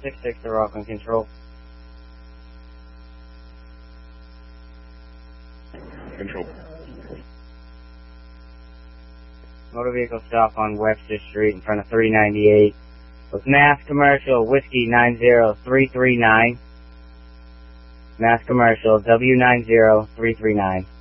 6-6 to Rockland Control. Control. Motor vehicle stop on Webster Street in front of 398. With Mass Commercial Whiskey 90339. Mass Commercial W90339.